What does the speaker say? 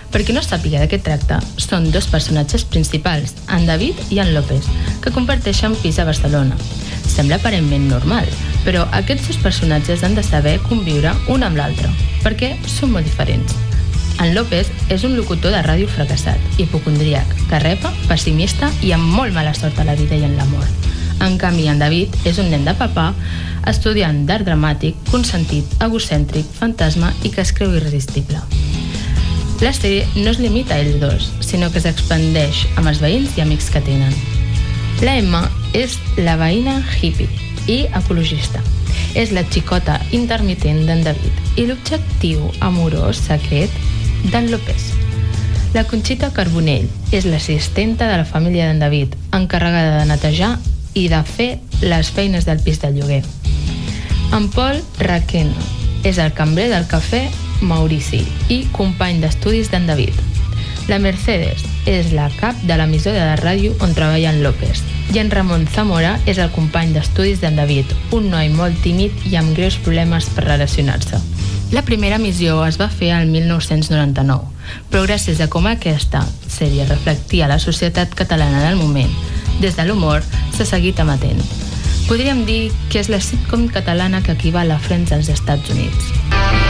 Per qui no sàpiga de què tracta, són dos personatges principals, en David i en López, que comparteixen pis a Barcelona. Sembla aparentment normal, però aquests dos personatges han de saber conviure un amb l'altre, perquè són molt diferents. En López és un locutor de ràdio fracassat, hipocondríac, carrepa, pessimista i amb molt mala sort a la vida i en l'amor. En canvi, en David és un nen de papà, estudiant d'art dramàtic, consentit, egocèntric, fantasma i que es creu irresistible. La sèrie no es limita a ells dos, sinó que s'expandeix amb els veïns i amics que tenen. La Emma és la veïna hippie i ecologista. És la xicota intermitent d'en David i l'objectiu amorós secret d'en López. La Conxita Carbonell és l'assistenta de la família d'en David, encarregada de netejar i de fer les feines del pis de lloguer. En Pol Requena és el cambrer del cafè Maurici i company d'estudis d'en David. La Mercedes és la cap de l'emissora de ràdio on treballa en López. I en Ramon Zamora és el company d'estudis d'en David, un noi molt tímid i amb greus problemes per relacionar-se. La primera emissió es va fer al 1999, però gràcies a com aquesta sèrie reflectia la societat catalana del moment, des de l'humor s'ha seguit emetent. Podríem dir que és la sitcom catalana que equival a Friends als Estats Units.